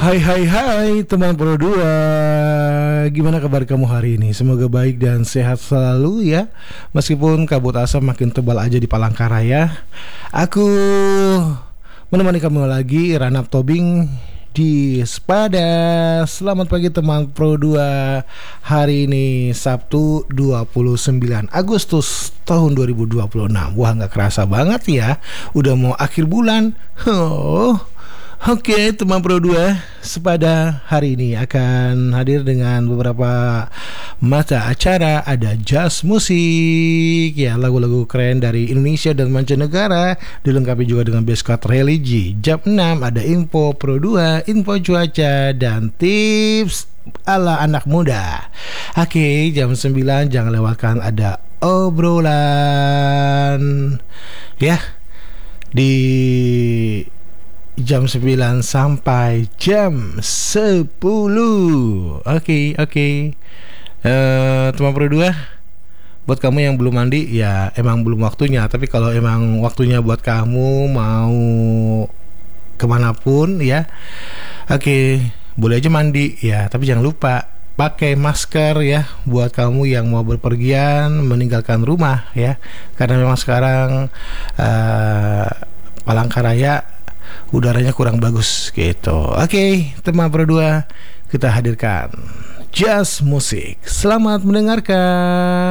Hai hai hai teman Pro 2. Gimana kabar kamu hari ini? Semoga baik dan sehat selalu ya. Meskipun kabut asap makin tebal aja di Palangkaraya, aku menemani kamu lagi, Ranap Tobing di Sepada. Selamat pagi teman Pro 2. Hari ini Sabtu 29 Agustus tahun 2026. Wah, gak kerasa banget ya, udah mau akhir bulan. Oke, teman Pro 2, Sepada hari ini akan hadir dengan beberapa mata acara. Ada jazz musik, ya, lagu-lagu keren dari Indonesia dan mancanegara, dilengkapi juga dengan beskot religi. Jam 6 ada info Pro 2, info cuaca, dan tips ala anak muda. Oke, jam 9 jangan lewatkan ada obrolan, ya, di jam 9 sampai jam 10. Oke. Teman Pro 2, buat kamu yang belum mandi, ya emang belum waktunya. Tapi kalau emang waktunya buat kamu mau kemanapun ya, oke, boleh aja mandi ya. Tapi jangan lupa pakai masker ya, buat kamu yang mau berpergian meninggalkan rumah ya. Karena memang sekarang Palangkaraya udaranya kurang bagus gitu. Oke, teman Pro 2, kita hadirkan jazz musik. Selamat mendengarkan.